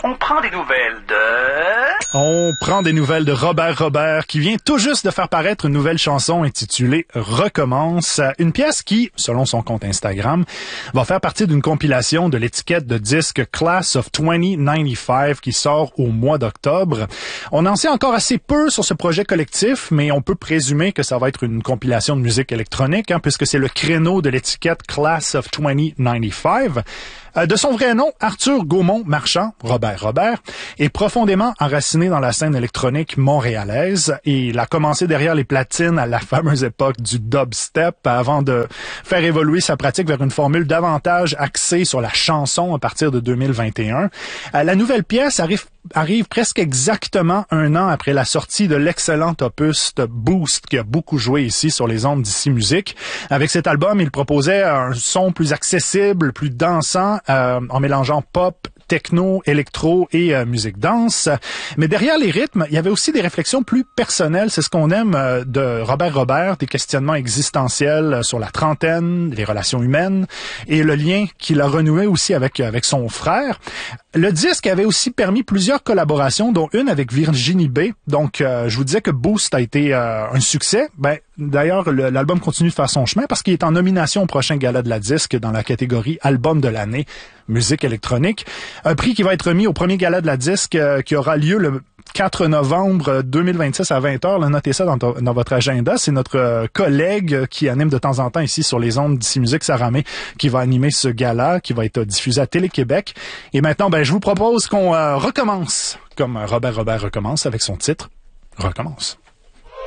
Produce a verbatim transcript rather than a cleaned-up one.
On prend des nouvelles de... On prend des nouvelles de Robert Robert qui vient tout juste de faire paraître une nouvelle chanson intitulée Recommence. Une pièce qui, selon son compte Instagram, va faire partie d'une compilation de l'étiquette de disque Class of vingt quatre-vingt-quinze qui sort au mois d'octobre. On en sait encore assez peu sur ce projet collectif, mais on peut présumer que ça va être une compilation de musique électronique, hein, puisque c'est le créneau de l'étiquette Class of vingt quatre-vingt-quinze. Euh, de son vrai nom, Arthur Gaumont-Marchand, Robert Robert, est profondément enraciné dans la scène électronique montréalaise et il a commencé derrière les platines à la fameuse époque du dubstep avant de faire évoluer sa pratique vers une formule davantage axée sur la chanson à partir de deux mille vingt et un. Euh, la nouvelle pièce arrive arrive presque exactement un an après la sortie de l'excellent opus de Boost qui a beaucoup joué ici sur les ondes d'Ici Musique. Avec cet album, il proposait un son plus accessible, plus dansant, euh, en mélangeant pop, techno, électro et euh, musique danse. Mais derrière les rythmes, il y avait aussi des réflexions plus personnelles. C'est ce qu'on aime euh, de Robert Robert, des questionnements existentiels sur la trentaine, les relations humaines et le lien qu'il a renoué aussi avec, avec son frère. Le disque avait aussi permis plusieurs collaborations, dont une avec Virginie B. Donc, euh, je vous disais que Boost a été euh, un succès. Ben, d'ailleurs, le, l'album continue de faire son chemin parce qu'il est en nomination au prochain gala de la disque dans la catégorie Album de l'année, musique électronique. Un prix qui va être remis au premier gala de la disque euh, qui aura lieu le quatre novembre deux mille vingt-six à vingt heures. Là, notez ça dans, to- dans votre agenda. C'est notre euh, collègue qui anime de temps en temps ici sur les ondes d'Ici Musique, Sarah May, qui va animer ce gala, qui va être diffusé à Télé-Québec. Et maintenant, ben, je vous propose qu'on euh, recommence, comme Robert Robert recommence avec son titre « Recommence ».